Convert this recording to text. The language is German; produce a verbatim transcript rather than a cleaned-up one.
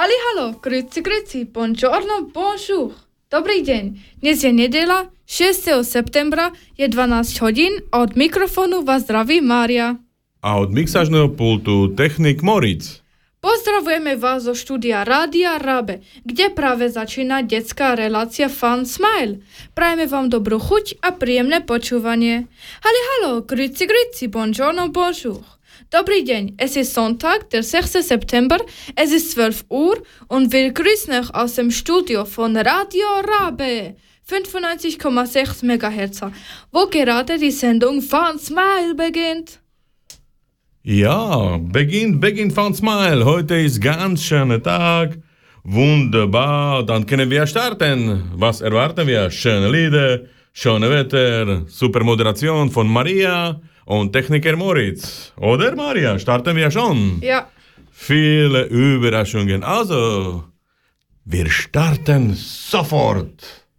Halli, hallo, grüezi, grüezi, buongiorno, bonjour. Dobrý deň. Dnes je nedeľa, šiesteho septembra, je dvanásť hodín a od mikrofónu vás zdraví Mária. A od mixážneho pultu technik Moritz. Pozdravujeme vás zo štúdia Rádia Rabe, kde práve začína detská relácia Fun Smile. Prajeme vám dobrú chuť a príjemné počúvanie. Halli, hallo, grüezi, grüezi, buongiorno, bonjour. Dobrý deň, es ist Sonntag, der sechster September, es ist zwölf Uhr und wir grüßen euch aus dem Studio von Radio Rabe fünfundneunzig Komma sechs Megahertz, wo gerade die Sendung Fun Smile beginnt. Ja, beginnt, beginnt Fun Smile. Heute ist ganz schöner Tag. Wunderbar, dann können wir starten. Was erwarten wir? Schöne Lieder, schöne Wetter, super Moderation von Maria und Techniker Moritz. Oder Maria, starten wir schon? Ja. Viele Überraschungen. Also, wir starten sofort.